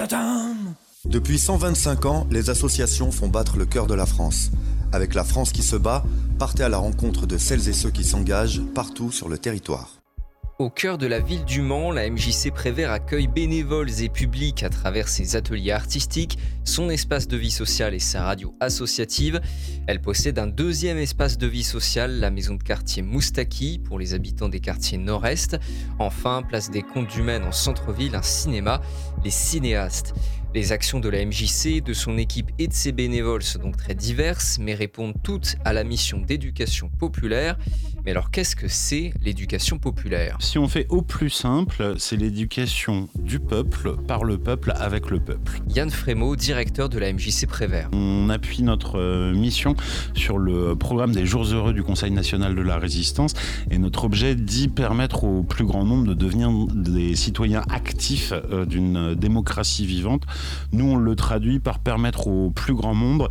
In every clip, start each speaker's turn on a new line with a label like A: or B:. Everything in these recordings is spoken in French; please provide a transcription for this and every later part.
A: Depuis 125 ans, les associations font battre le cœur de la France. Avec La France qui se bat, partez à la rencontre de celles et ceux qui s'engagent partout sur le territoire.
B: Au cœur de la ville du Mans, la MJC Prévert accueille bénévoles et publics à travers ses ateliers artistiques, son espace de vie sociale et sa radio associative. Elle possède un deuxième espace de vie sociale, la maison de quartier Moustaki, pour les habitants des quartiers nord-est. Enfin, place des Comptes du Maine en centre-ville, un cinéma, les cinéastes. Les actions de la MJC, de son équipe et de ses bénévoles sont donc très diverses, mais répondent toutes à la mission d'éducation populaire. Mais alors, qu'est-ce que c'est l'éducation populaire ?
C: Si on fait au plus simple, c'est l'éducation du peuple, par le peuple, avec le peuple.
B: Yann Frémaux, directeur de la MJC Prévert.
C: On appuie notre mission sur le programme des Jours Heureux du Conseil national de la résistance et notre objet d'y permettre au plus grand nombre de devenir des citoyens actifs d'une démocratie vivante. Nous, on le traduit par permettre au plus grand nombre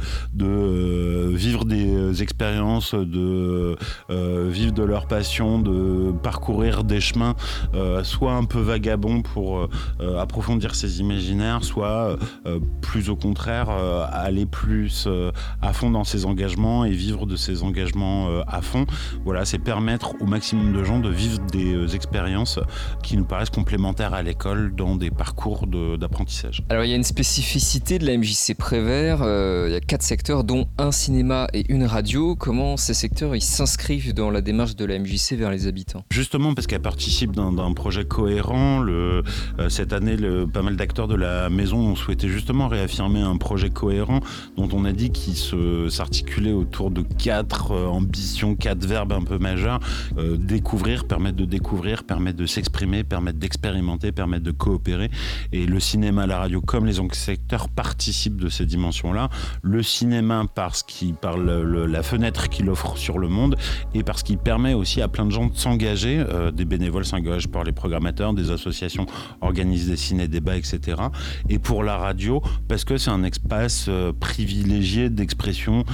C: de vivre des expériences, de vivre de leur passion, de parcourir des chemins soit un peu vagabonds pour approfondir ses imaginaires, soit plus au contraire aller plus à fond dans ses engagements et vivre de ses engagements à fond. Voilà, c'est permettre au maximum de gens de vivre des expériences qui nous paraissent complémentaires à l'école dans des parcours d'apprentissage.
B: Alors, il y a une spécificité de la MJC Prévert, il y a 4 secteurs dont un cinéma et une radio. Comment ces secteurs ils s'inscrivent dans la démarche de la MJC vers les habitants ?
C: Justement parce qu'elle participe d'un projet cohérent. Cette année, pas mal d'acteurs de la maison ont souhaité justement réaffirmer un projet cohérent dont on a dit qu'il s'articulait autour de 4 ambitions, 4 verbes un peu majeurs. Découvrir, permettre de s'exprimer, permettre d'expérimenter, permettre de coopérer. Et le cinéma, la radio, comme les autres secteurs participent de ces dimensions-là. Le cinéma par la fenêtre qu'il offre sur le monde et parce qu'il permet aussi à plein de gens de s'engager. Des bénévoles s'engagent par les programmateurs, des associations organisent des ciné-débats, etc. Et pour la radio, parce que c'est un espace privilégié d'expression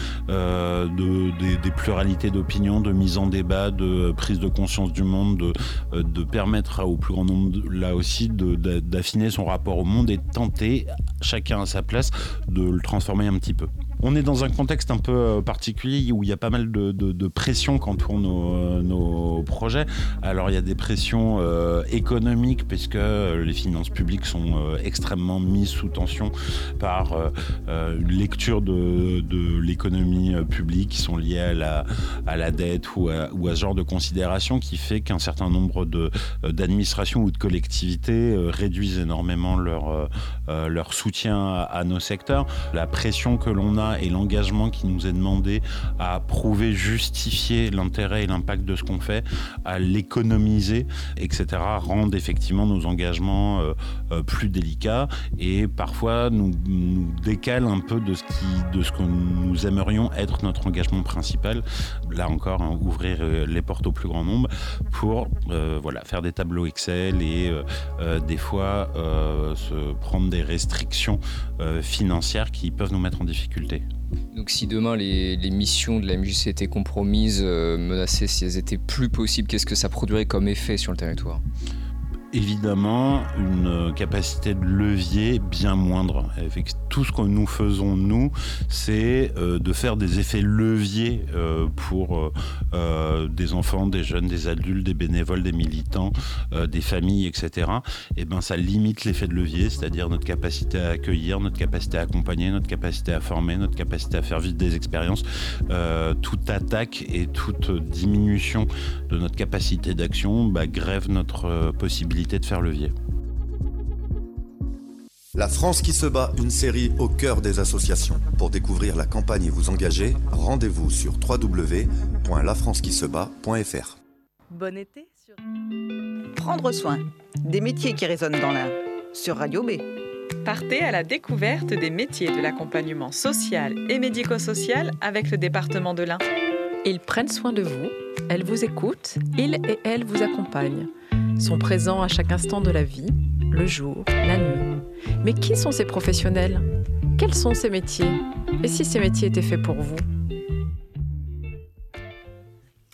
C: des pluralités d'opinions, de mise en débat, de prise de conscience du monde, de permettre au plus grand nombre, là aussi, d'affiner son rapport au monde et de tenter, chacun à sa place, de le transformer un petit peu. On est dans un contexte un peu particulier où il y a pas mal de pression qu'entourent nos projets. Alors il y a des pressions économiques puisque les finances publiques sont extrêmement mises sous tension par une lecture de l'économie publique qui sont liées à la dette ou à ce genre de considération qui fait qu'un certain nombre d'administrations ou de collectivités réduisent énormément leur soutien à nos secteurs. La pression que l'on a et l'engagement qui nous est demandé à prouver, justifier l'intérêt et l'impact de ce qu'on fait, à l'économiser, etc., rendent effectivement nos engagements plus délicats et parfois nous décalent un peu de ce que nous aimerions être notre engagement principal. Là encore, ouvrir les portes au plus grand nombre pour faire des tableaux Excel et des fois se prendre des restrictions financières qui peuvent nous mettre en difficulté.
B: Donc si demain les missions de la MJC étaient compromises, menacées, si elles étaient plus possibles, qu'est-ce que ça produirait comme effet sur le territoire ?
C: Évidemment, une capacité de levier bien moindre. Tout ce que nous faisons, nous, c'est de faire des effets leviers pour des enfants, des jeunes, des adultes, des bénévoles, des militants, des familles, etc. Et ben, ça limite l'effet de levier, c'est-à-dire notre capacité à accueillir, notre capacité à accompagner, notre capacité à former, notre capacité à faire vivre des expériences. Toute attaque et toute diminution de notre capacité d'action grève notre possibilité de faire levier.
A: La France qui se bat, une série au cœur des associations. Pour découvrir la campagne et vous engager, rendez-vous sur www.lafrancequisebat.fr.
D: Bon été sur Prendre soin, des métiers qui résonnent dans l'Ain, sur Radio B.
E: Partez à la découverte des métiers de l'accompagnement social et médico-social avec le département de l'Ain.
F: Ils prennent soin de vous, elles vous écoutent, ils et elles vous accompagnent, sont présents à chaque instant de la vie, le jour, la nuit. Mais qui sont ces professionnels ? Quels sont ces métiers ? Et si ces métiers étaient faits pour vous ?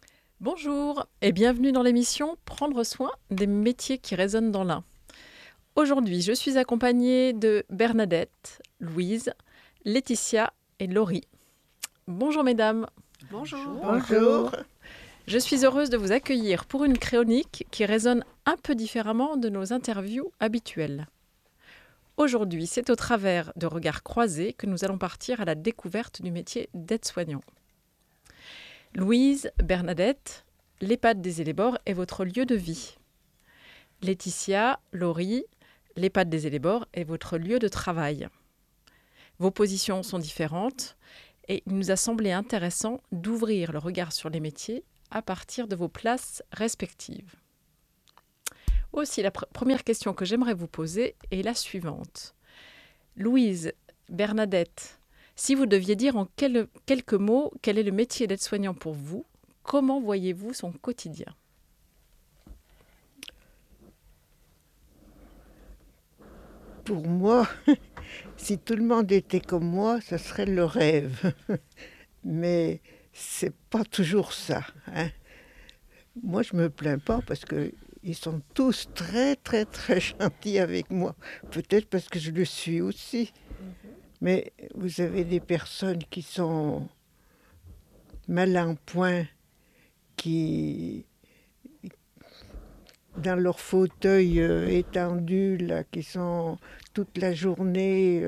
F: Bonjour et bienvenue dans l'émission Prendre soin des métiers qui résonnent dans l'Ain. Aujourd'hui, je suis accompagnée de Bernadette, Louise, Laetitia et Laurie. Bonjour mesdames.
G: Bonjour.
D: Bonjour.
F: Je suis heureuse de vous accueillir pour une chronique qui résonne un peu différemment de nos interviews habituelles. Aujourd'hui, c'est au travers de regards croisés que nous allons partir à la découverte du métier d'aide-soignant. Louise, Bernadette, l'EHPAD des Élébores est votre lieu de vie. Laetitia, Laurie, l'EHPAD des Élébores est votre lieu de travail. Vos positions sont différentes et il nous a semblé intéressant d'ouvrir le regard sur les métiers à partir de vos places respectives. Aussi, la première question que j'aimerais vous poser est la suivante. Louise, Bernadette, si vous deviez dire en quelques mots quel est le métier d'aide-soignant pour vous, comment voyez-vous son quotidien ?
G: Pour moi, si tout le monde était comme moi, ce serait le rêve. Mais c'est pas toujours ça. Hein. Moi, je me plains pas parce qu'ils sont tous très, très, très gentils avec moi. Peut-être parce que je le suis aussi. Mais vous avez des personnes qui sont mal en point, qui, dans leur fauteuil étendu, là, qui sont toute la journée.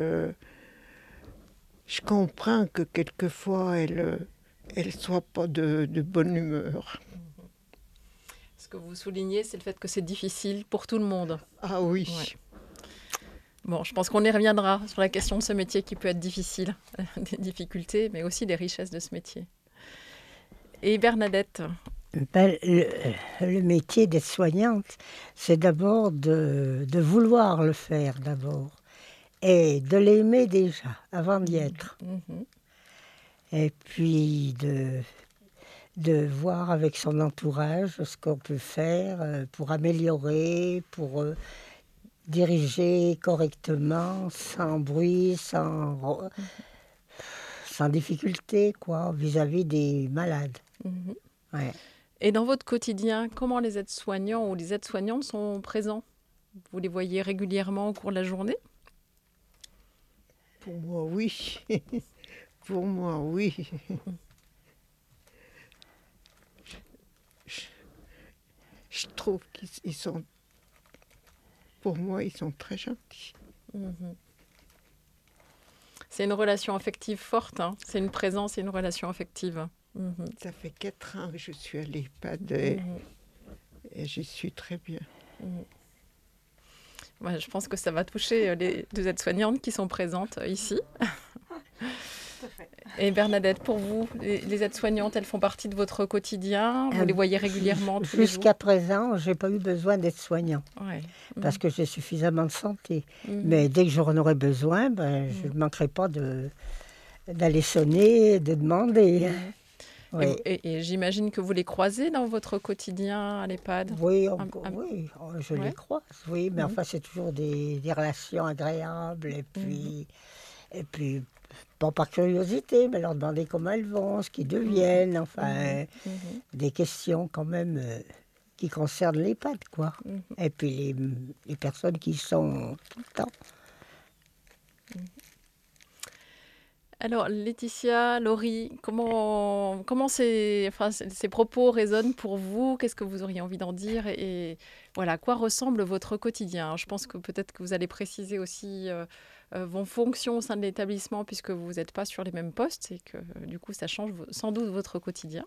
G: Je comprends que quelquefois, elles soient pas de bonne humeur.
F: Ce que vous soulignez, c'est le fait que c'est difficile pour tout le monde.
G: Ah oui.
F: Ouais. Bon, je pense qu'on y reviendra sur la question de ce métier qui peut être difficile, des difficultés, mais aussi des richesses de ce métier. Et Bernadette ?
H: Le métier d'aide-soignante, c'est d'abord de vouloir le faire d'abord et de l'aimer déjà avant d'y être. Et puis de voir avec son entourage ce qu'on peut faire pour améliorer, pour diriger correctement, sans bruit, sans difficulté, quoi, vis-à-vis des malades. Ouais.
F: Et dans votre quotidien, comment les aides-soignants ou les aides-soignantes sont présents ? Vous les voyez régulièrement au cours de la journée ?
G: Pour moi, oui. Pour moi, oui. Je trouve qu'ils sont... Pour moi, ils sont très gentils.
F: C'est une relation affective forte, hein ? C'est une présence et une relation affective.
G: Ça fait 4 ans que je suis à l'EHPAD et j'y suis très bien.
F: Ouais, je pense que ça va toucher les 2 aides-soignantes qui sont présentes ici. Et Bernadette, pour vous, les aides-soignantes, elles font partie de votre quotidien ? Vous les voyez régulièrement tous les jours ?
H: Jusqu'à présent, je n'ai pas eu besoin d'aide-soignant parce que j'ai suffisamment de santé. Mais dès que j'en aurai besoin, je ne manquerai pas d'aller sonner, de demander. Oui.
F: Et j'imagine que vous les croisez dans votre quotidien à l'EHPAD ?
H: Oui, je les croise, oui, mais enfin c'est toujours des relations agréables et puis pas par curiosité, mais leur demander comment elles vont, ce qu'ils deviennent, enfin des questions quand même qui concernent l'EHPAD, quoi. Et puis les personnes qui sont tout le temps.
F: Alors, Laetitia, Laurie, comment ces propos résonnent pour vous ? Qu'est-ce que vous auriez envie d'en dire ? Et voilà, à quoi ressemble votre quotidien ? Je pense que peut-être que vous allez préciser aussi vos fonctions au sein de l'établissement, puisque vous n'êtes pas sur les mêmes postes et que du coup, ça change sans doute votre quotidien.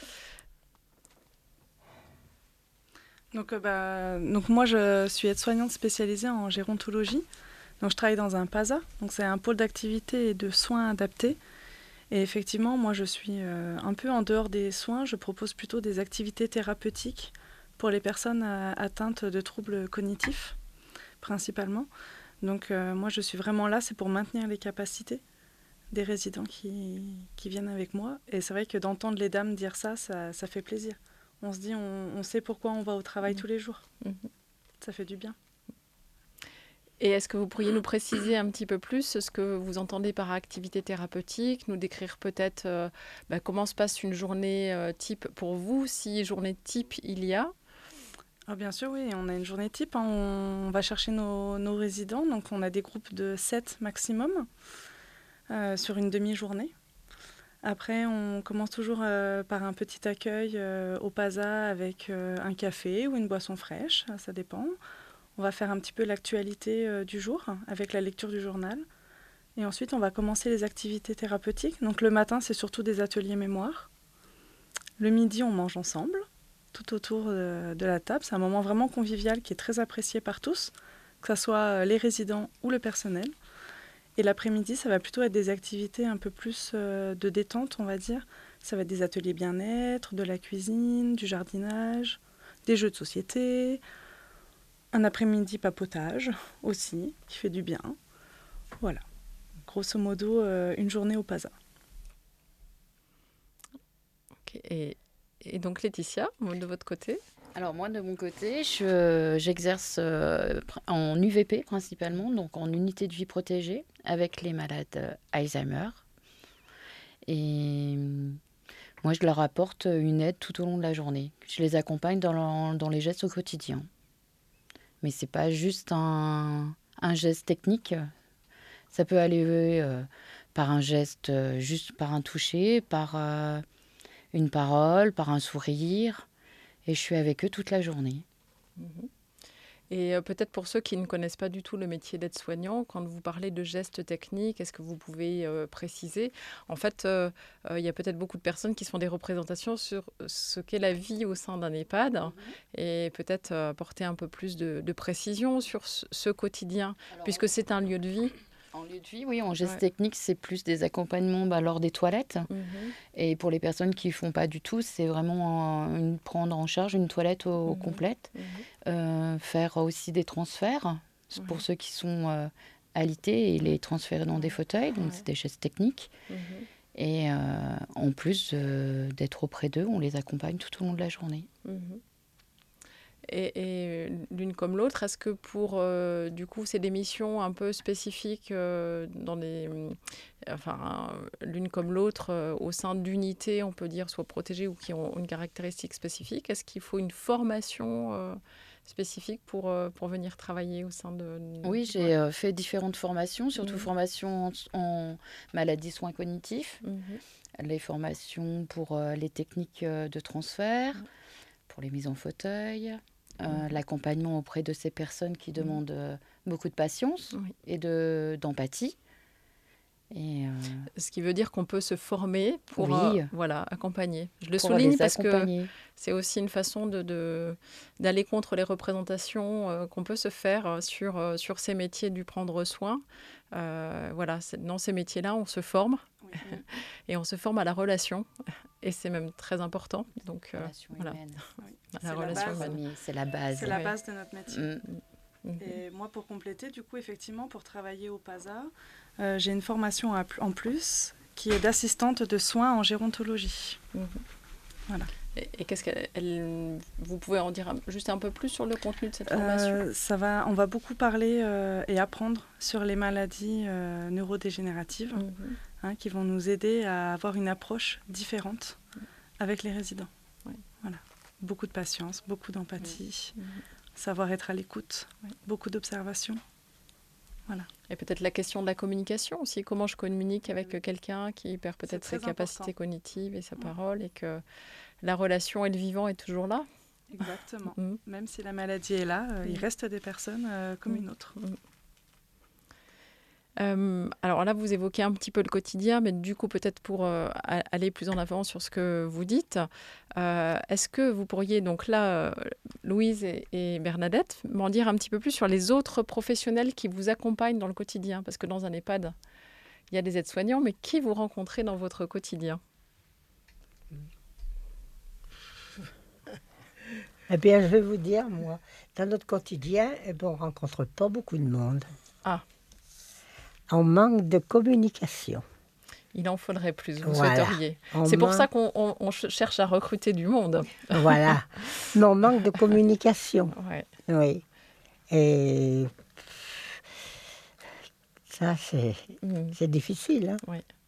I: Donc moi, je suis aide-soignante spécialisée en gérontologie. Donc, je travaille dans un PASA, donc c'est un pôle d'activité et de soins adaptés. Et effectivement, moi, je suis un peu en dehors des soins. Je propose plutôt des activités thérapeutiques pour les personnes atteintes de troubles cognitifs, principalement. Donc, moi, je suis vraiment là, c'est pour maintenir les capacités des résidents qui viennent avec moi. Et c'est vrai que d'entendre les dames dire ça fait plaisir. On se dit, on sait pourquoi on va au travail tous les jours. Ça fait du bien.
F: Et est-ce que vous pourriez nous préciser un petit peu plus ce que vous entendez par activité thérapeutique, nous décrire peut-être comment se passe une journée type pour vous, si journée type il y a ?
I: Bien sûr, oui, on a une journée type. On va chercher nos résidents. Donc, on a des groupes de 7 maximum sur une demi-journée. Après, on commence toujours par un petit accueil au PASA avec un café ou une boisson fraîche, ça dépend. On va faire un petit peu l'actualité du jour avec la lecture du journal. Et ensuite, on va commencer les activités thérapeutiques. Donc le matin, c'est surtout des ateliers mémoire. Le midi, on mange ensemble, tout autour de la table. C'est un moment vraiment convivial qui est très apprécié par tous, que ce soit les résidents ou le personnel. Et l'après-midi, ça va plutôt être des activités un peu plus de détente, on va dire. Ça va être des ateliers bien-être, de la cuisine, du jardinage, des jeux de société, un après-midi papotage aussi, qui fait du bien. Voilà. Grosso modo, une journée au PASA.
F: Okay. Et donc Laetitia, de votre côté ?
J: Alors moi, de mon côté, j'exerce en UVP principalement, donc en unité de vie protégée, avec les malades Alzheimer. Et moi, je leur apporte une aide tout au long de la journée. Je les accompagne dans les gestes au quotidien. Mais ce n'est pas juste un geste technique. Ça peut aller par un geste, juste par un toucher, par une parole, par un sourire. Et je suis avec eux toute la journée.
F: Et peut-être pour ceux qui ne connaissent pas du tout le métier d'aide-soignant, quand vous parlez de gestes techniques, est-ce que vous pouvez préciser ? En fait, il y a peut-être beaucoup de personnes qui se font des représentations sur ce qu'est la vie au sein d'un EHPAD et peut-être apporter un peu plus de précision sur ce quotidien, puisque c'est un lieu de vie.
J: En lieu de vie, oui. En geste technique, c'est plus des accompagnements lors des toilettes. Et pour les personnes qui ne font pas du tout, c'est vraiment prendre en charge une toilette complète. Faire aussi des transferts pour ceux qui sont alités et les transférer dans des fauteuils. Donc, c'est des gestes techniques. Et en plus d'être auprès d'eux, on les accompagne tout au long de la journée.
F: Et l'une comme l'autre, est-ce que pour, du coup, c'est des missions un peu spécifiques l'une comme l'autre, au sein d'unités, on peut dire, soit protégées ou qui ont une caractéristique spécifique? Est-ce qu'il faut une formation spécifique pour venir travailler au sein de...
J: Oui, j'ai fait différentes formations, surtout formations en maladies soins cognitifs, les formations pour les techniques de transfert, pour les mises en fauteuil, l'accompagnement auprès de ces personnes qui demandent beaucoup de patience et d'empathie. Et
F: ce qui veut dire qu'on peut se former pour accompagner. Je le souligne parce que c'est aussi une façon d'aller contre les représentations qu'on peut se faire sur ces métiers du prendre soin. Dans ces métiers-là, on se forme et on se forme à la relation. Et c'est même très important. Donc,
J: la relation humaine, c'est la base.
I: C'est la base de notre métier. Et moi, pour compléter, du coup, effectivement, pour travailler au PASA, j'ai une formation en plus qui est d'assistante de soins en gérontologie. Voilà.
F: Et qu'est-ce vous pouvez en dire juste un peu plus sur le contenu de cette formation ?
I: On va beaucoup parler et apprendre sur les maladies neurodégénératives qui vont nous aider à avoir une approche différente avec les résidents. Voilà. Beaucoup de patience, beaucoup d'empathie, savoir être à l'écoute, beaucoup d'observation. Voilà.
F: Et peut-être la question de la communication aussi, comment je communique avec quelqu'un qui perd peut-être ses capacités cognitives et sa parole, et que la relation et le vivant est toujours là.
I: Exactement. Même si la maladie est là, il reste des personnes comme une autre.
F: Alors là, vous évoquez un petit peu le quotidien, mais du coup, peut-être pour aller plus en avant sur ce que vous dites, est-ce que vous pourriez, donc là, Louise et Bernadette, m'en dire un petit peu plus sur les autres professionnels qui vous accompagnent dans le quotidien? Parce que dans un EHPAD, il y a des aides-soignants, mais qui vous rencontrez dans votre quotidien?
H: Eh bien, je vais vous dire, moi, dans notre quotidien, on ne rencontre pas beaucoup de monde. On manque de communication.
F: Il en faudrait plus, vous souhaiteriez. C'est pour ça qu'on cherche à recruter du monde.
H: Voilà. Mais on manque de communication. Oui. Et ça, c'est difficile.
F: Oui.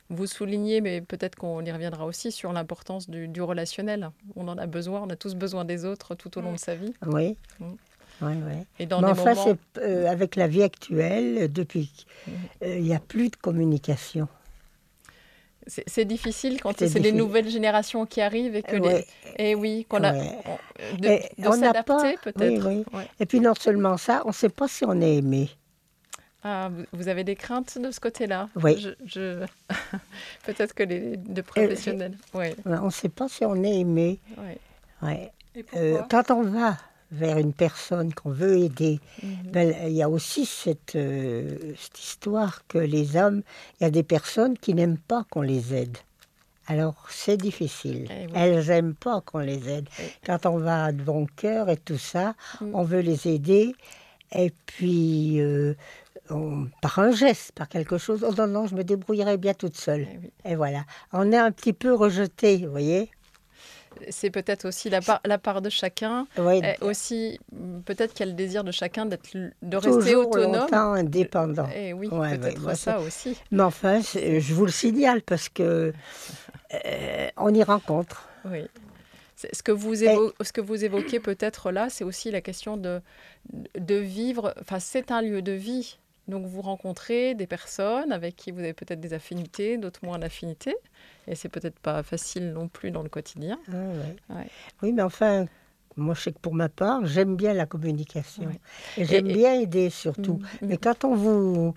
F: Vous soulignez, mais peut-être qu'on y reviendra aussi, sur l'importance du relationnel. On en a besoin, on a tous besoin des autres tout au long de sa vie.
H: Oui. Oui.
F: Et dans
H: Mais
F: des
H: enfin,
F: moments...
H: avec la vie actuelle, depuis, il n'y a plus de communication.
F: C'est difficile quand
H: C'est
F: c'est les
H: difficile.
F: nouvelles générations qui arrivent et que
H: Ouais.
F: Et oui, qu'on a...
H: Ouais.
F: De
H: On n'a
F: s'adapter
H: pas-
F: peut-être.
H: Oui, oui.
F: Ouais.
H: Et puis non seulement ça, on ne sait pas si on est aimé.
F: Ah, vous avez des craintes de ce côté-là?
H: Oui.
F: Peut-être que les professionnels... Oui.
H: On ne sait pas si on est aimé.
F: Ouais.
H: Ouais.
I: Et pourquoi
H: Quand on va vers une personne qu'on veut aider, ben, il y a aussi cette histoire que les hommes, il y a des personnes qui n'aiment pas qu'on les aide. Alors, c'est difficile.
F: Eh oui.
H: Elles n'aiment pas qu'on les aide.
F: Oui.
H: Quand on va de bon cœur et tout ça, on veut les aider. Et puis, par un geste, par quelque chose, oh non, je me débrouillerai bien toute seule.
F: Eh oui.
H: Et voilà. On est un petit peu rejeté, vous voyez.
F: C'est peut-être aussi la part de chacun.
H: Oui,
F: Aussi, peut-être qu'il y a le désir de chacun de rester
H: toujours
F: autonome.
H: longtemps indépendant.
F: Et oui,
H: Ouais,
F: peut-être
H: moi,
F: ça aussi.
H: Mais enfin, je vous le signale parce que on y rencontre.
F: Oui. Ce que vous évoquez peut-être là, c'est aussi la question de vivre. Enfin, c'est un lieu de vie. Donc, vous rencontrez des personnes avec qui vous avez peut-être des affinités, d'autres moins d'affinités. Et c'est peut-être pas facile non plus dans le quotidien.
H: Ah, ouais.
F: Ouais.
H: Oui, mais enfin, moi, je sais que pour ma part, j'aime bien la communication.
F: Ouais.
H: Et j'aime bien aider surtout. Mais quand on vous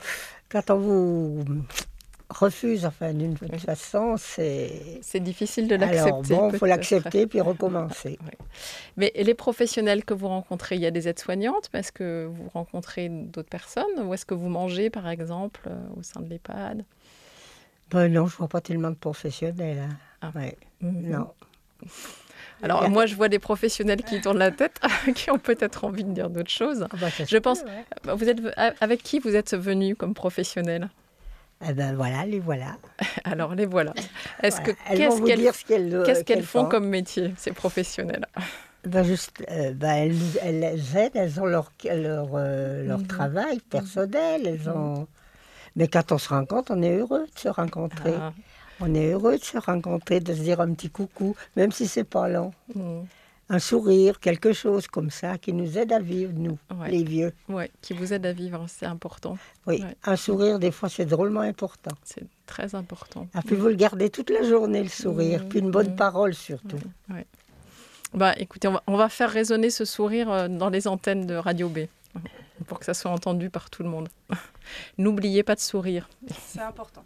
H: refuse, enfin, d'une façon,
F: c'est difficile de
H: alors
F: l'accepter.
H: bon, il faut
F: peut-être.
H: l'accepter puis recommencer.
F: Ouais. Mais les professionnels que vous rencontrez, il y a des aides-soignantes, mais est-ce que vous rencontrez d'autres personnes? Ou est-ce que vous mangez, par exemple, au sein de l'EHPAD?
H: Ben non, je vois pas tellement de professionnels. Hein.
F: Ah.
H: Ouais.
F: Mhm.
H: Non.
F: Alors, moi, je vois des professionnels qui tournent la tête, qui ont peut-être envie de dire d'autres choses.
H: Ah bah, ça se
F: Je pense...
H: peut, ouais.
F: Vous êtes, avec qui vous êtes venu comme professionnel?
H: Eh ben voilà, les voilà.
F: Alors, les voilà. Est-ce
H: Voilà.
F: que
H: Elles vont vous dire ce
F: qu'est-ce qu'elles font
H: font.
F: comme métier, ces professionnels?
H: Ben juste, elles aident, elles ont leur travail personnel, elles ont... Mais quand on se rencontre, on est heureux de se rencontrer.
F: Ah.
H: On est heureux de se rencontrer, de se dire un petit coucou, même si c'est pas long.
F: Mm.
H: Un sourire, quelque chose comme ça, qui nous aide à vivre, nous,
F: Ouais.
H: les vieux.
F: Ouais, qui vous aide à vivre, c'est important.
H: Oui,
F: Ouais.
H: un sourire, des fois, c'est drôlement important.
F: C'est très important.
H: Ah, puis vous le gardez toute la journée, le sourire, puis une bonne parole surtout.
F: Ouais. Bah, écoutez, on va faire résonner ce sourire dans les antennes de Radio B, pour que ça soit entendu par tout le monde. N'oubliez pas de sourire.
I: C'est important.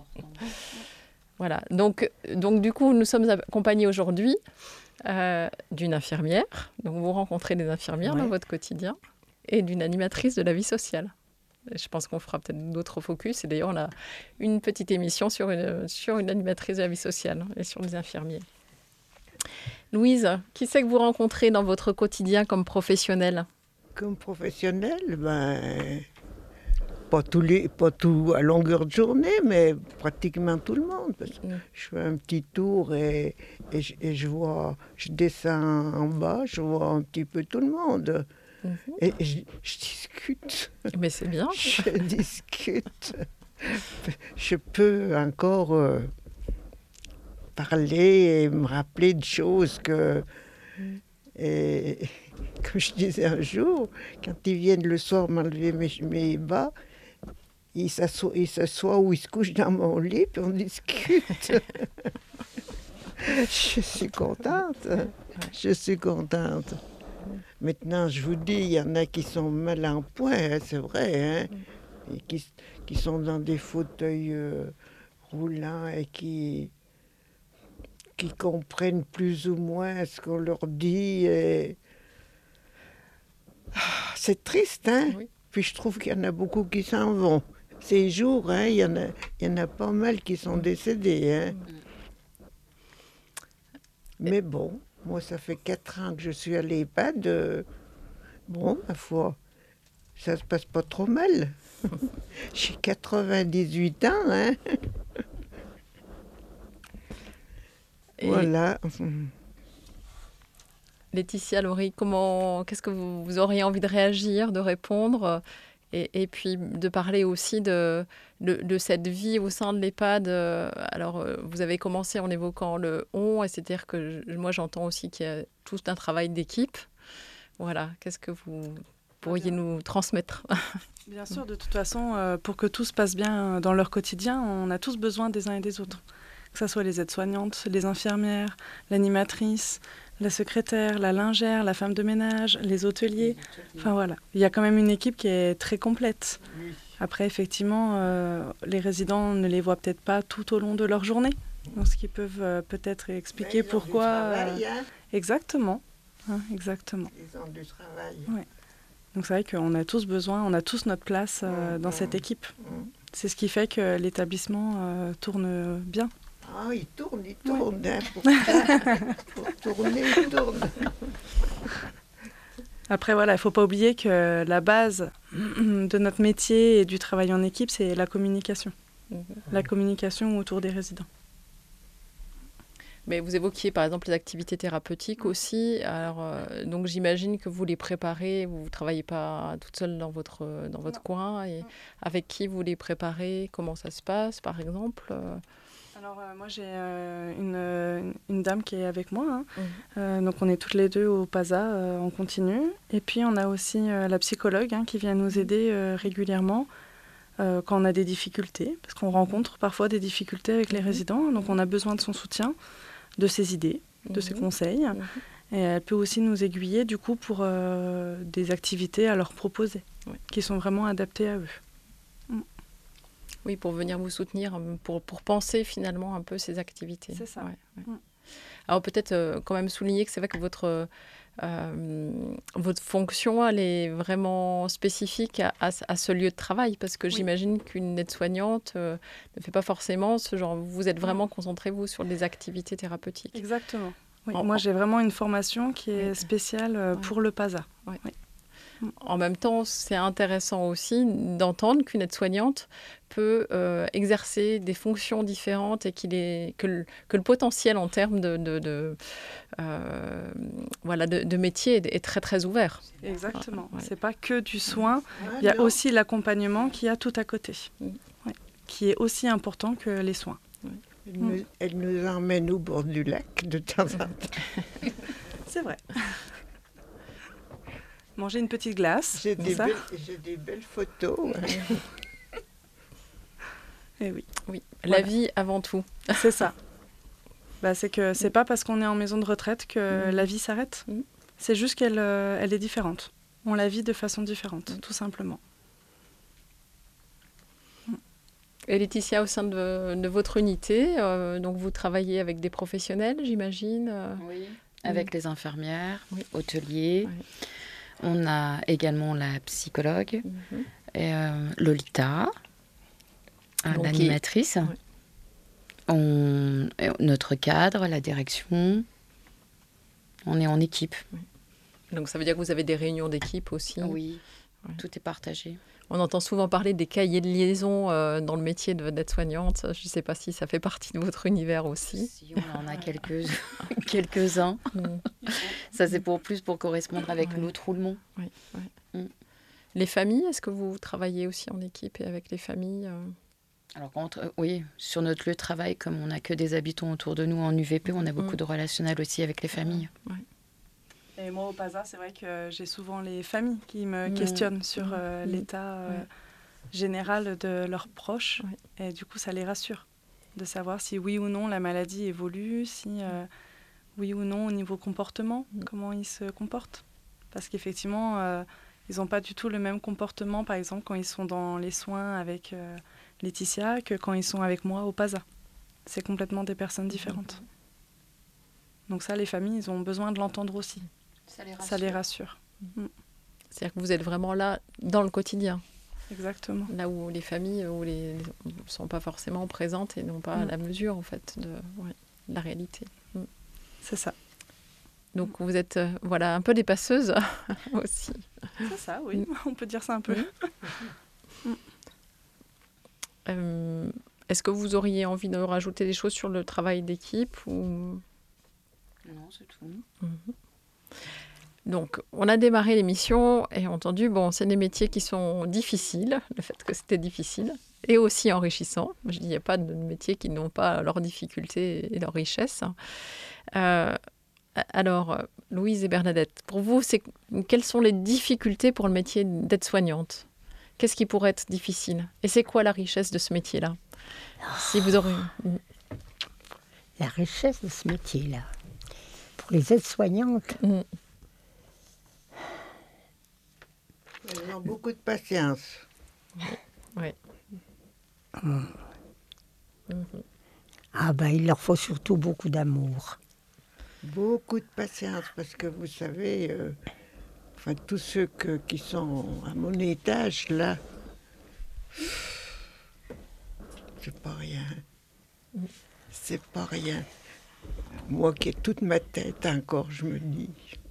F: Voilà. Donc, du coup, nous sommes accompagnés aujourd'hui d'une infirmière. Donc, vous rencontrez des infirmières dans votre quotidien et d'une animatrice de la vie sociale. Et je pense qu'on fera peut-être d'autres focus. Et d'ailleurs, on a une petite émission sur une animatrice de la vie sociale et sur les infirmiers. Louise, qui c'est que vous rencontrez dans votre quotidien comme professionnelle?
G: Comme professionnel, ben, pas tout à longueur de journée, mais pratiquement tout le monde. Parce que je fais un petit tour et je descends en bas, je vois un petit peu tout le monde. Et je discute.
F: Mais c'est bien.
G: Je discute. Je peux encore parler et me rappeler de choses que... Et comme je disais un jour, quand ils viennent le soir m'enlever mes bas, ils s'assoient ou ils se couchent dans mon lit, puis on discute. Je suis contente. Je suis contente. Maintenant, je vous dis, il y en a qui sont mal en point, hein, c'est vrai, hein, et qui sont dans des fauteuils roulants et qui comprennent plus ou moins ce qu'on leur dit. Et... C'est triste, hein? Oui. Puis je trouve qu'il y en a beaucoup qui s'en vont. Ces jours, hein, il y en a pas mal qui sont décédés. Hein? Mais bon, moi, ça fait 4 ans que je suis à l'EHPAD. Bon, ma foi, ça se passe pas trop mal. J'ai 98 ans, hein? Et voilà.
F: Laetitia, Laurie, qu'est-ce que vous auriez envie de réagir, de répondre? Et puis de parler aussi de cette vie au sein de l'EHPAD. Alors, vous avez commencé en évoquant le « on », et c'est-à-dire que moi, j'entends aussi qu'il y a tout un travail d'équipe. Voilà, qu'est-ce que vous pourriez nous transmettre?
I: Bien sûr, de toute façon, pour que tout se passe bien dans leur quotidien, on a tous besoin des uns et des autres. Que ce soit les aides-soignantes, les infirmières, l'animatrice, la secrétaire, la lingère, la femme de ménage, les hôteliers. Enfin voilà, il y a quand même une équipe qui est très complète. Après, effectivement, les résidents ne les voient peut-être pas tout au long de leur journée. Donc, ce qui peuvent peut-être expliquer pourquoi... Exactement. Exactement.
G: Ils ont du travail.
I: Ouais. Donc c'est vrai qu'on a tous besoin, on a tous notre place dans cette équipe. C'est ce qui fait que l'établissement tourne bien.
G: Ah, il tourne. Hein, pour tourner, il tourne.
I: Après, voilà, il ne faut pas oublier que la base de notre métier et du travail en équipe, c'est la communication. La communication autour des résidents.
F: Mais vous évoquiez par exemple les activités thérapeutiques aussi. Alors, donc j'imagine que vous les préparez, vous ne travaillez pas toute seule dans votre coin. Et avec qui vous les préparez? Comment ça se passe par exemple?
I: Alors moi j'ai une dame qui est avec moi. Donc on est toutes les deux au PASA en continu. Et puis on a aussi la psychologue qui vient nous aider régulièrement. Quand on a des difficultés, parce qu'on rencontre parfois des difficultés avec les résidents, donc on a besoin de son soutien, de ses idées, de ses conseils. Et elle peut aussi nous aiguiller du coup pour des activités à leur proposer, qui sont vraiment adaptées à eux.
F: Oui, pour venir vous soutenir, pour penser finalement un peu ces activités.
I: C'est ça.
F: Alors peut-être quand même souligner que c'est vrai que votre fonction, elle est vraiment spécifique à ce lieu de travail, parce que j'imagine qu'une aide-soignante ne fait pas forcément ce genre. Vous êtes vraiment concentré, vous, sur des activités thérapeutiques.
I: Exactement. Oui, moi, j'ai vraiment une formation qui est spéciale pour le PASA.
F: En même temps, c'est intéressant aussi d'entendre qu'une aide-soignante peut exercer des fonctions différentes et que le potentiel en termes de métier est très très ouvert.
I: Exactement. C'est pas que du soin. Il y a aussi l'accompagnement qui a tout à côté, qui est aussi important que les soins.
G: Elle nous emmène au bord du lac de temps en temps.
I: C'est vrai. Manger une petite glace.
G: J'ai des belles photos.
I: Et oui.
F: La vie avant tout.
I: C'est ça. C'est que c'est pas parce qu'on est en maison de retraite que la vie s'arrête. C'est juste qu'elle est différente. On la vit de façon différente, tout simplement.
F: Et Laetitia, au sein de votre unité, donc vous travaillez avec des professionnels, j'imagine?
J: Oui, avec les infirmières, hôteliers. On a également la psychologue, et, Lolita, l'animatrice, notre cadre, la direction. On est en équipe.
F: Donc ça veut dire que vous avez des réunions d'équipe aussi?
J: Oui, tout est partagé.
F: On entend souvent parler des cahiers de liaison dans le métier d'aide-soignante. Je ne sais pas si ça fait partie de votre univers aussi.
J: Si, on en a quelques-uns. Ça, c'est plus pour correspondre avec notre roulement.
F: Les familles, est-ce que vous travaillez aussi en équipe et avec les familles?
J: Alors, oui, sur notre lieu de travail, comme on n'a que des habitants autour de nous en UVP, on a beaucoup de relationnel aussi avec les familles.
I: Et moi, au PASA, c'est vrai que j'ai souvent les familles qui me questionnent sur l'état général de leurs proches. Et du coup, ça les rassure de savoir si oui ou non la maladie évolue, si oui ou non au niveau comportement, comment ils se comportent. Parce qu'effectivement, ils n'ont pas du tout le même comportement, par exemple, quand ils sont dans les soins avec Laetitia que quand ils sont avec moi au PASA. C'est complètement des personnes différentes. Donc ça, les familles, ils ont besoin de l'entendre aussi. Ça les rassure.
F: C'est-à-dire que vous êtes vraiment là dans le quotidien.
I: Exactement.
F: Là où les familles ne sont pas forcément présentes et n'ont pas la mesure en fait de la réalité.
I: C'est ça.
F: Donc vous êtes un peu des passeuses aussi.
I: C'est ça, oui. On peut dire ça un peu.
F: Est-ce que vous auriez envie de rajouter des choses sur le travail d'équipe ou...
J: Non, c'est tout.
F: Donc, on a démarré l'émission et entendu, bon, c'est des métiers qui sont difficiles, le fait que c'était difficile, et aussi enrichissant. Je dis, il n'y a pas de métiers qui n'ont pas leurs difficultés et leurs richesses. Alors, Louise et Bernadette, pour vous, quelles sont les difficultés pour le métier d'aide-soignante ? Qu'est-ce qui pourrait être difficile ? Et c'est quoi la richesse de ce métier-là ? Si vous aurez...
H: La richesse de ce métier-là, pour les aides-soignantes...
G: Elles ont beaucoup de patience.
F: Oui.
H: Ah ben, il leur faut surtout beaucoup d'amour.
G: Beaucoup de patience, parce que vous savez, tous ceux qui sont à mon étage, là, c'est pas rien. C'est pas rien. Moi qui ai toute ma tête encore, je me dis...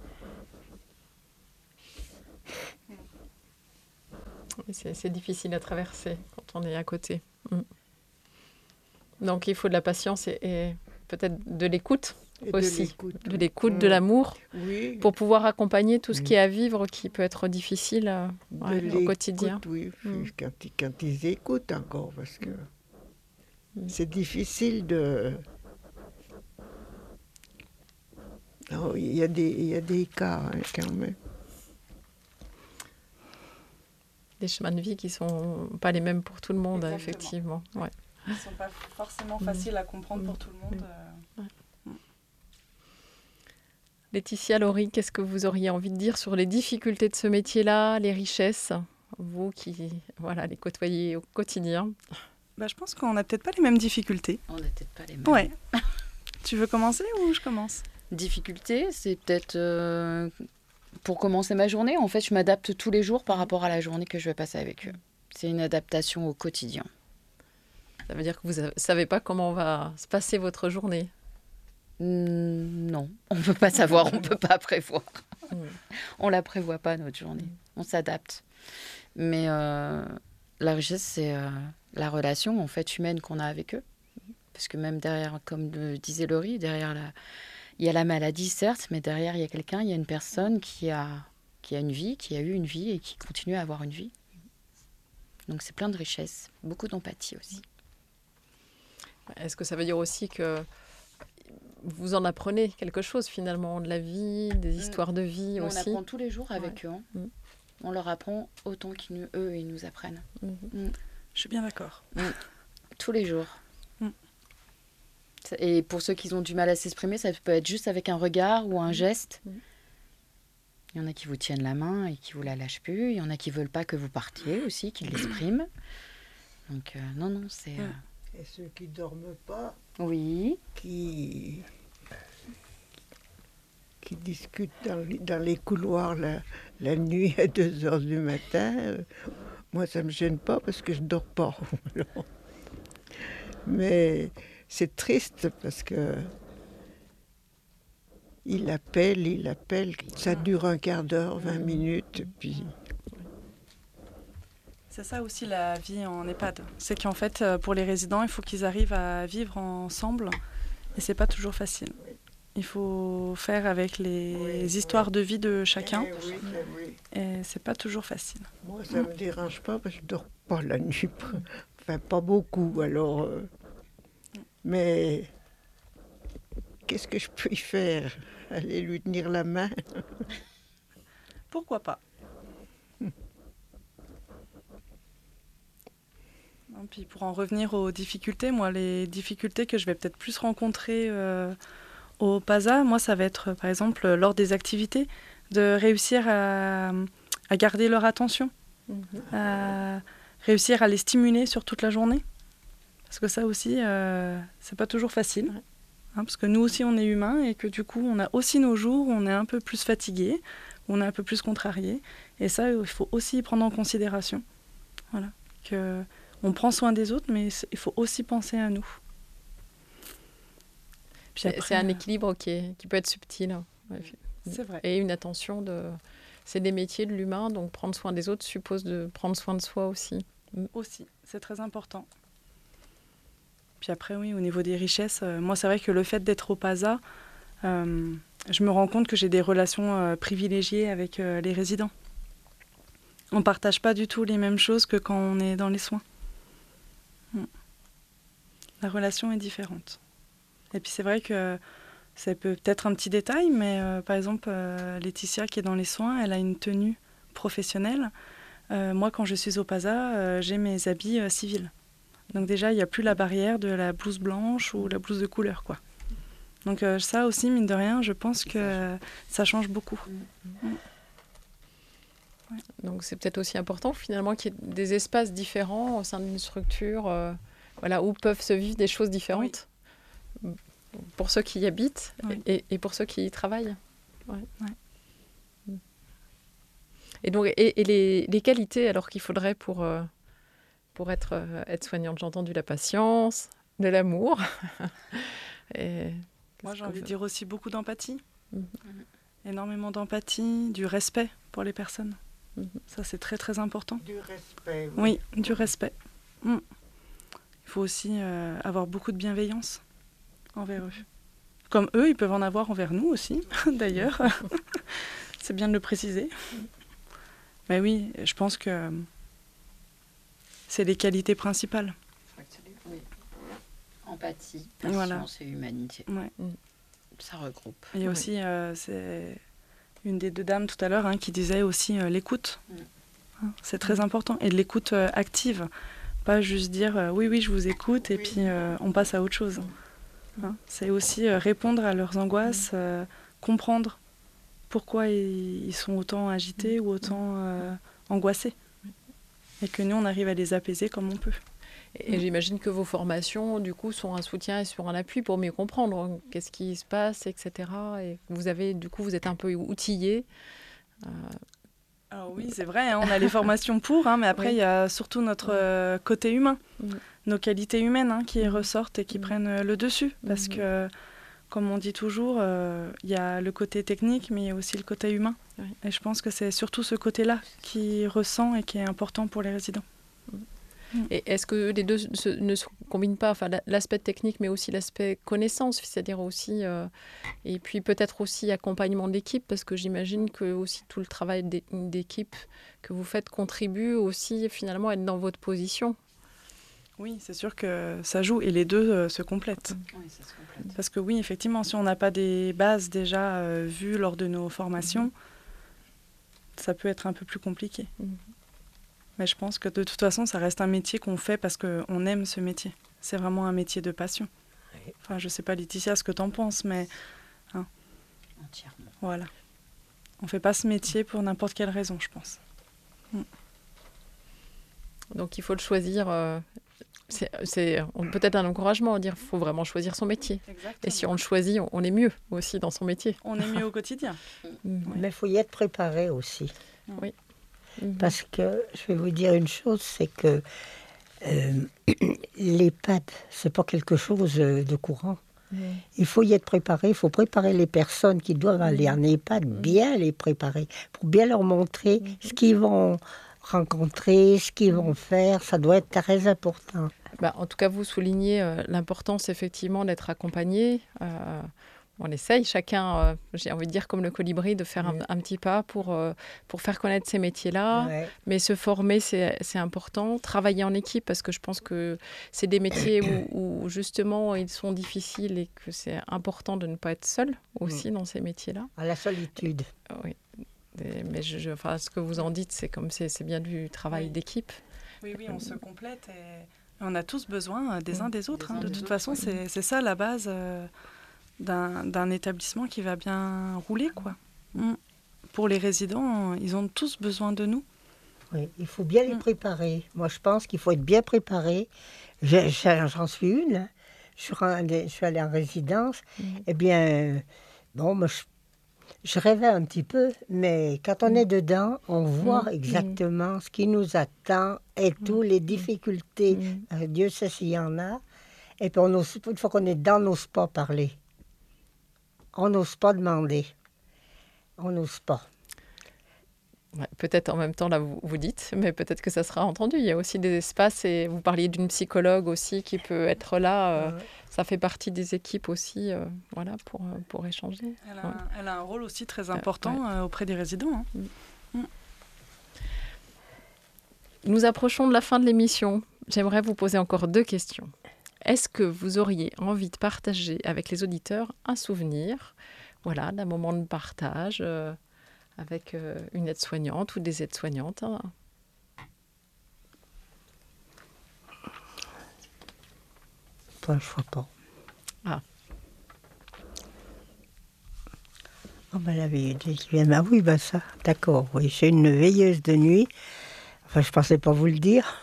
F: C'est difficile à traverser quand on est à côté. Donc, il faut de la patience et peut-être de l'écoute aussi. De l'écoute, de l'amour, pour pouvoir accompagner tout ce qui est à vivre, qui peut être difficile au quotidien.
G: Oui, quand ils écoutent encore, parce que c'est difficile de... Il y a des cas, quand même.
F: Des chemins de vie qui ne sont pas les mêmes pour tout le monde, effectivement. Ouais.
I: Ils ne sont pas forcément faciles à comprendre pour tout le monde.
F: Laetitia, Laurie, qu'est-ce que vous auriez envie de dire sur les difficultés de ce métier-là, les richesses, vous qui les côtoyez au quotidien?
I: Je pense qu'on n'a peut-être pas les mêmes difficultés.
J: On n'a peut-être pas les mêmes.
I: Ouais. Tu veux commencer ou je commence?
J: Difficulté, c'est peut-être... Pour commencer ma journée, en fait, je m'adapte tous les jours par rapport à la journée que je vais passer avec eux. C'est une adaptation au quotidien.
F: Ça veut dire que vous ne savez pas comment va se passer votre journée?
J: Non, on ne peut pas savoir, on ne peut pas prévoir. On ne la prévoit pas, notre journée. On s'adapte. Mais la richesse, c'est la relation en fait, humaine qu'on a avec eux. Parce que même derrière, comme le disait Laurie, derrière il y a la maladie, certes, mais derrière, il y a quelqu'un, il y a une personne qui a une vie, qui a eu une vie et qui continue à avoir une vie. Donc, c'est plein de richesses, beaucoup d'empathie aussi.
F: Est-ce que ça veut dire aussi que vous en apprenez quelque chose, finalement, de la vie, des histoires de vie aussi?
J: On apprend tous les jours avec eux. Hein. On leur apprend autant qu'eux, ils nous apprennent.
I: Je suis bien d'accord.
J: Tous les jours. Et pour ceux qui ont du mal à s'exprimer, ça peut être juste avec un regard ou un geste. Il y en a qui vous tiennent la main et qui vous la lâchent plus. Il y en a qui veulent pas que vous partiez aussi, qui l'expriment. Donc non, c'est...
G: Et ceux qui dorment pas,
J: oui,
G: qui discutent dans les couloirs la nuit à 2h du matin, moi ça me gêne pas parce que je dors pas. Mais c'est triste parce que il appelle, ça dure un quart d'heure, 20 minutes, puis...
I: C'est ça aussi la vie en EHPAD. C'est qu'en fait, pour les résidents, il faut qu'ils arrivent à vivre ensemble. Et c'est pas toujours facile. Il faut faire avec les histoires de vie de chacun. Et c'est pas toujours facile.
G: Moi, ça me dérange pas parce que je dors pas la nuit. Enfin, pas beaucoup, alors... Mais qu'est-ce que je peux y faire? Aller lui tenir la main?
I: Pourquoi pas? Puis pour en revenir aux difficultés, moi, les difficultés que je vais peut-être plus rencontrer au PASA, moi, ça va être, par exemple, lors des activités, de réussir à garder leur attention, à réussir à les stimuler sur toute la journée. Parce que ça aussi, c'est pas toujours facile. Parce que nous aussi, on est humains et que du coup, on a aussi nos jours où on est un peu plus fatigué, où on est un peu plus contrarié. Et ça, il faut aussi prendre en considération. Voilà. On prend soin des autres, mais il faut aussi penser à nous.
F: Puis après, c'est un équilibre qui peut être subtil.
I: C'est vrai.
F: Et une attention c'est des métiers de l'humain, donc prendre soin des autres suppose de prendre soin de soi aussi.
I: Aussi, c'est très important. Puis après, oui, au niveau des richesses, moi, c'est vrai que le fait d'être au PASA, je me rends compte que j'ai des relations privilégiées avec les résidents. On ne partage pas du tout les mêmes choses que quand on est dans les soins. La relation est différente. Et puis c'est vrai que ça peut être un petit détail, mais par exemple, Laetitia qui est dans les soins, elle a une tenue professionnelle. Moi, quand je suis au PASA, j'ai mes habits civils. Donc déjà, il n'y a plus la barrière de la blouse blanche ou la blouse de couleur, quoi. Donc ça aussi, mine de rien, je pense que ça change beaucoup.
F: Ouais. Donc c'est peut-être aussi important finalement qu'il y ait des espaces différents au sein d'une structure où peuvent se vivre des choses différentes pour ceux qui y habitent et pour ceux qui y travaillent. Ouais. Ouais. Et donc les qualités alors qu'il faudrait pour être aide-soignante, j'ai entendu la patience, de l'amour.
I: Moi j'ai envie de dire aussi beaucoup d'empathie. Énormément d'empathie, du respect pour les personnes. Ça, c'est très, très important.
G: Du respect.
I: Oui, du respect. Il faut aussi avoir beaucoup de bienveillance envers eux. Comme eux, ils peuvent en avoir envers nous aussi, d'ailleurs. C'est bien de le préciser. Mais oui, je pense que c'est les qualités principales.
J: Oui. Empathie, patience et humanité.
I: Ouais.
J: Ça regroupe.
I: Il y a aussi... c'est une des deux dames tout à l'heure qui disait aussi l'écoute. C'est très important. Et de l'écoute active. Pas juste dire oui, je vous écoute et puis on passe à autre chose. C'est aussi répondre à leurs angoisses, comprendre pourquoi ils sont autant agités ou autant angoissés. Et que nous, on arrive à les apaiser comme on peut.
F: Et j'imagine que vos formations, du coup, sont un soutien et sur un appui pour mieux comprendre qu'est-ce qui se passe, etc. Et vous êtes un peu outillés.
I: Alors oui, c'est vrai, on a les formations pour, mais après, il y a surtout notre côté humain, nos qualités humaines qui ressortent et qui prennent le dessus. Parce que, comme on dit toujours, il y a le côté technique, mais il y a aussi le côté humain. Et je pense que c'est surtout ce côté-là qui ressent et qui est important pour les résidents.
F: Et est-ce que les deux ne se combinent pas, enfin, l'aspect technique, mais aussi l'aspect connaissance, c'est-à-dire aussi, et puis peut-être aussi accompagnement de l'équipe, parce que j'imagine que aussi tout le travail d'équipe que vous faites contribue aussi finalement à être dans votre position.
I: Oui, c'est sûr que ça joue et les deux se complètent.
J: Oui, ça se complète.
I: Parce que oui, effectivement, si on n'a pas des bases déjà vues lors de nos formations, ça peut être un peu plus compliqué. Mais je pense que de toute façon, ça reste un métier qu'on fait parce qu'on aime ce métier. C'est vraiment un métier de passion. Enfin, je ne sais pas, Laetitia, ce que tu en penses, mais...
J: Entièrement.
I: Voilà. On ne fait pas ce métier pour n'importe quelle raison, je pense.
F: Donc il faut le choisir. C'est peut-être un encouragement à dire qu'il faut vraiment choisir son métier.
I: Exactement.
F: Et si on le choisit, on est mieux aussi dans son métier.
I: On est mieux au quotidien.
H: Mais il faut y être préparé aussi.
F: Oui.
H: Parce que, je vais vous dire une chose, c'est que l'EHPAD, ce n'est pas quelque chose de courant. Il faut y être préparé, il faut préparer les personnes qui doivent aller en EHPAD, bien les préparer, pour bien leur montrer ce qu'ils vont rencontrer, ce qu'ils vont faire, ça doit être très important.
F: En tout cas, vous soulignez l'importance effectivement d'être accompagné. On essaye chacun, j'ai envie de dire comme le colibri, de faire un petit pas pour faire connaître ces métiers-là. Ouais. Mais se former, c'est important. Travailler en équipe, parce que je pense que c'est des métiers où justement ils sont difficiles et que c'est important de ne pas être seul aussi dans ces métiers-là.
H: À la solitude.
F: Oui. Mais ce que vous en dites, c'est bien du travail d'équipe.
I: Oui, on se complète et on a tous besoin des uns des autres. De toute façon, c'est ça la base d'un établissement qui va bien rouler, quoi. Pour les résidents, ils ont tous besoin de nous.
H: Oui, il faut bien les préparer. Moi, je pense qu'il faut être bien préparé. J'en suis une. Je suis allée en résidence. Eh bien, moi, je rêvais un petit peu, mais quand on est dedans, on voit exactement ce qui nous attend et toutes les difficultés. Dieu sait s'il y en a. Et puis, une fois qu'on est dedans, on n'ose pas parler. On n'ose pas demander. On n'ose pas.
F: Ouais, peut-être en même temps, là, vous dites, mais peut-être que ça sera entendu. Il y a aussi des espaces, et vous parliez d'une psychologue aussi qui peut être là. Ça fait partie des équipes aussi, voilà, pour échanger.
I: Elle a un rôle aussi très important auprès des résidents.
F: Nous approchons de la fin de l'émission. J'aimerais vous poser encore 2 questions. Est-ce que vous auriez envie de partager avec les auditeurs un souvenir, voilà, d'un moment de partage avec une aide-soignante ou des aides-soignantes, hein?
H: Je ne vois pas.
F: Ah.
H: Oh ben la veilleuse qui vient. Ah oui, ben ça, d'accord. Oui, j'ai une veilleuse de nuit. Enfin, je ne pensais pas vous le dire.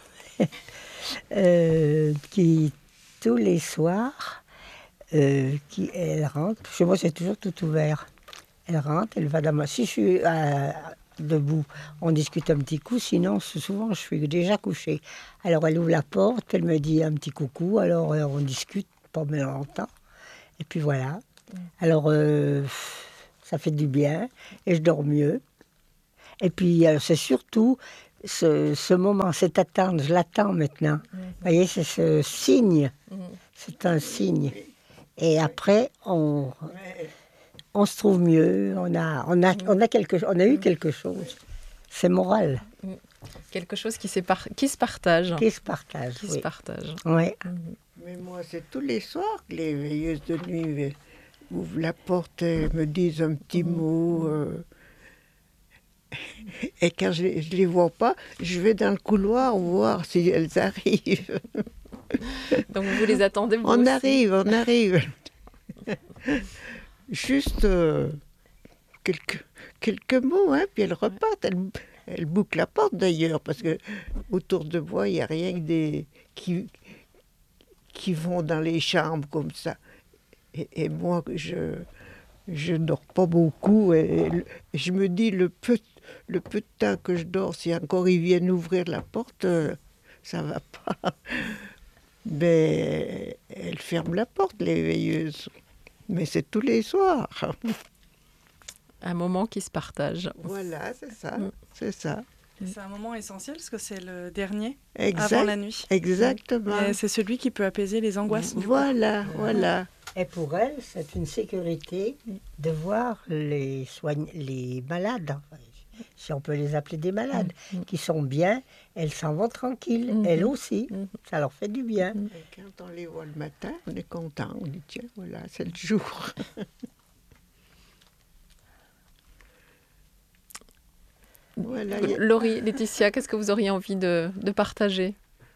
H: Qui, tous les soirs, elle rentre. Chez moi, c'est toujours tout ouvert. Elle rentre, elle va dans ma... Si je suis debout, on discute un petit coup. Sinon, souvent, je suis déjà couchée. Alors, elle ouvre la porte, elle me dit un petit coucou. Alors, on discute pas mal longtemps. Et puis voilà. Alors, ça fait du bien et je dors mieux. Et puis, c'est surtout ce moment, cette attente. Je l'attends maintenant. Vous voyez, c'est ce signe. C'est un signe. Et après, on se trouve mieux, on a eu quelque chose. C'est moral.
F: Quelque chose qui se partage.
H: Qui se partage,
F: Qui se partage.
H: Oui.
G: Mais moi, c'est tous les soirs que les veilleuses de nuit ouvrent la porte et me disent un petit mot. Et quand je ne les vois pas, je vais dans le couloir voir si elles arrivent.
F: Donc vous les attendez, vous
G: On
F: aussi.
G: arrive. Juste quelques mots, hein, puis elles repartent. Elles bouclent la porte d'ailleurs, parce que autour de moi, il n'y a rien que des qui vont dans les chambres comme ça. Et moi, je dors pas beaucoup. Et je me dis, le peu de temps que je dors, si encore ils viennent ouvrir la porte, ça va pas. Mais elles ferment la porte, les veilleuses. Mais c'est tous les soirs.
F: Un moment qui se partage.
G: Voilà, c'est ça. C'est ça.
I: Et c'est un moment essentiel parce que c'est le dernier
G: Exact,
I: avant la nuit.
G: Exactement.
I: Et c'est celui qui peut apaiser les angoisses.
G: Voilà.
H: Et pour elle, c'est une sécurité de voir les malades, si on peut les appeler des malades, qui sont bien, elles s'en vont tranquilles, elles aussi. Ça leur fait du bien.
G: Et quand on les voit le matin, on est content. On dit, tiens, voilà, c'est le jour. Voilà,
F: Laurie, Laetitia, qu'est-ce que vous auriez envie de partager?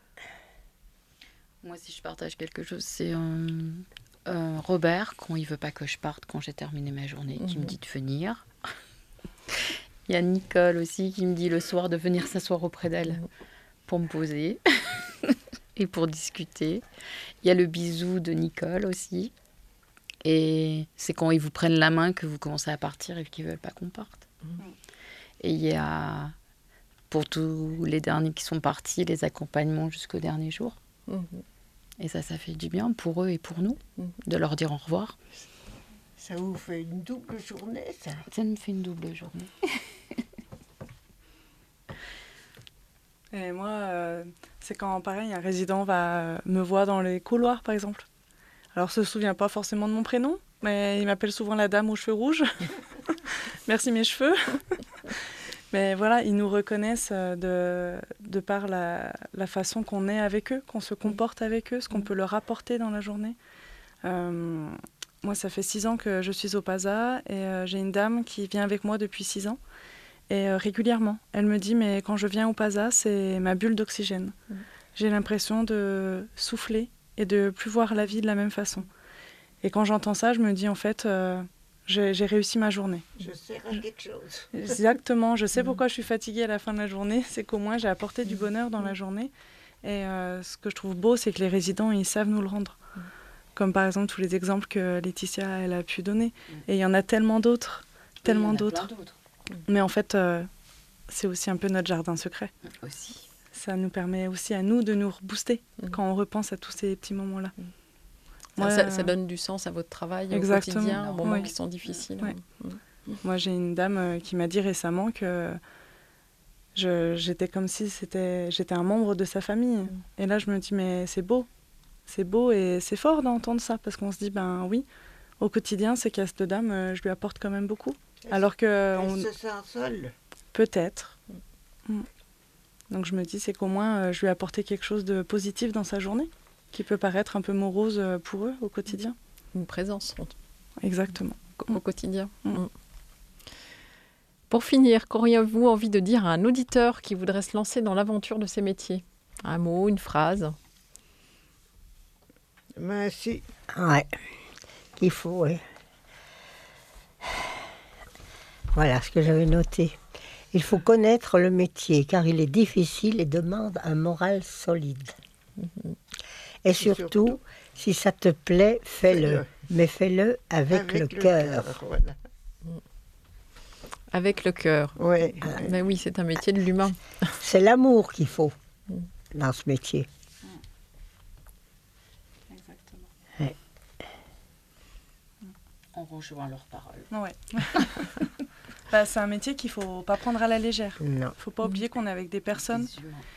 J: Moi, si je partage quelque chose, c'est Robert, quand il veut pas que je parte, quand j'ai terminé ma journée, qui me dit de venir. Il y a Nicole aussi qui me dit le soir de venir s'asseoir auprès d'elle pour me poser et pour discuter. Il y a le bisou de Nicole aussi. Et c'est quand ils vous prennent la main que vous commencez à partir et qu'ils veulent pas qu'on parte. Et il y a, pour tous les derniers qui sont partis, les accompagnements jusqu'au dernier jour. Et ça fait du bien pour eux et pour nous, de leur dire au revoir.
G: Ça vous fait une double journée, ça?
J: Ça me fait une double journée.
I: Et moi, c'est quand, pareil, un résident me voit dans les couloirs, par exemple. Alors, il ne se souvient pas forcément de mon prénom, mais il m'appelle souvent la dame aux cheveux rouges. Merci mes cheveux. Mais voilà, ils nous reconnaissent de par la façon qu'on est avec eux, qu'on se comporte avec eux, ce qu'on peut leur apporter dans la journée. Moi, ça fait 6 ans que je suis au PASA et j'ai une dame qui vient avec moi depuis 6 ans. Et régulièrement, elle me dit, mais quand je viens au PASA, c'est ma bulle d'oxygène. J'ai l'impression de souffler et de plus voir la vie de la même façon. Et quand j'entends ça, je me dis, en fait, j'ai réussi ma journée.
G: Je sers à quelque chose.
I: Exactement, je sais pourquoi je suis fatiguée à la fin de la journée, c'est qu'au moins j'ai apporté du bonheur dans la journée. Et ce que je trouve beau, c'est que les résidents, ils savent nous le rendre. Comme par exemple tous les exemples que Laetitia elle a pu donner. Et il y en a tellement d'autres, tellement d'autres. Mais en fait, c'est aussi un peu notre jardin secret.
J: Aussi.
I: Ça nous permet aussi à nous de nous rebooster quand on repense à tous ces petits moments-là.
F: Moi, ça donne du sens à votre travail au quotidien, aux moments qui sont difficiles.
I: Moi, j'ai une dame qui m'a dit récemment que j'étais comme si j'étais un membre de sa famille. Et là, je me dis, mais c'est beau et c'est fort d'entendre ça, parce qu'on se dit, ben oui, au quotidien, c'est qu'à cette dame, je lui apporte quand même beaucoup. Alors que
G: elle se sent seule.
I: Peut-être. Donc je me dis, c'est qu'au moins, je lui ai apporté quelque chose de positif dans sa journée, qui peut paraître un peu morose pour eux au quotidien.
F: Une présence.
I: Exactement.
F: Au quotidien. Pour finir, qu'auriez-vous envie de dire à un auditeur qui voudrait se lancer dans l'aventure de ces métiers? Un mot, une phrase?
G: Ben si.
H: Ouais, il faut, oui. Voilà ce que j'avais noté. Il faut connaître le métier, car il est difficile et demande un moral solide. Et surtout, si ça te plaît, fais-le. Mais fais-le avec le cœur.
G: Voilà.
F: Avec le cœur.
G: Ouais.
F: Ben oui, c'est un métier de l'humain.
H: C'est l'amour qu'il faut dans ce métier.
I: Exactement.
H: Ouais.
J: En rejoint leurs paroles.
I: Ouais. C'est un métier qu'il ne faut pas prendre à la légère. Il
H: Non.
I: ne faut pas oublier qu'on est avec des personnes